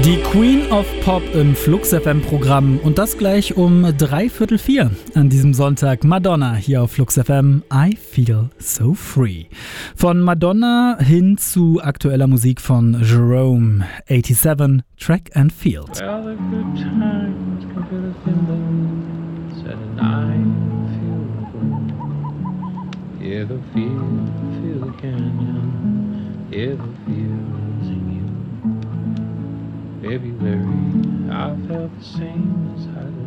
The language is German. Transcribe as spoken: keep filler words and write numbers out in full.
Die Queen of Pop im Flux F M-Programm und das gleich um dreiviertel vier an diesem Sonntag. Madonna hier auf Flux F M, I Feel So Free. Von Madonna hin zu aktueller Musik von Jerome, siebenundachtzig, Track and Field. Well, the good times come to the fingers, and I feel good. Yeah, the feel, feel the canyon, yeah, the feel's in you. February, I felt the same as I did.